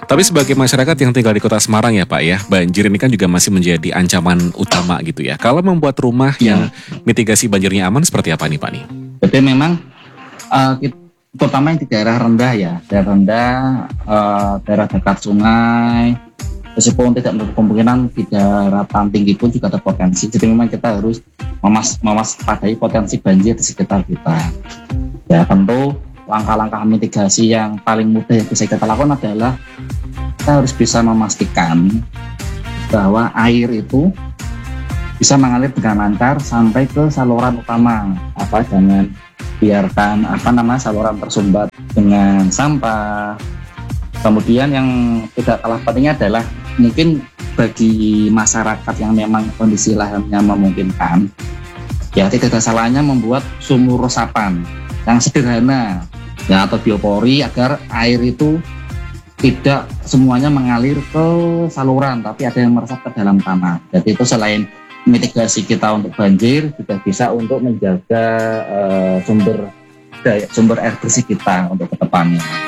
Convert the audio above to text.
Tapi sebagai masyarakat yang tinggal di Kota Semarang ya Pak ya, banjir ini kan juga masih menjadi ancaman utama gitu ya. Kalau membuat rumah yang mitigasi banjirnya aman seperti apa nih Pak nih? Jadi memang terutama yang di daerah rendah ya, daerah rendah, daerah dekat sungai, meskipun tidak menutup kemungkinan di daratan tinggi pun juga ada potensi. Jadi memang kita harus mewaspadai potensi banjir di sekitar kita. Ya tentu langkah-langkah mitigasi yang paling mudah yang bisa kita lakukan adalah kita harus bisa memastikan bahwa air itu bisa mengalir dengan lancar sampai ke saluran utama. Jangan biarkan saluran tersumbat dengan sampah. Kemudian yang tidak kalah pentingnya adalah mungkin bagi masyarakat yang memang kondisi lahannya memungkinkan, ya tidak ada salahnya membuat sumur resapan yang sederhana ya atau biopori agar air itu tidak semuanya mengalir ke saluran tapi ada yang meresap ke dalam tanah. Jadi itu selain mitigasi kita untuk banjir juga bisa untuk menjaga sumber air bersih kita untuk kedepannya.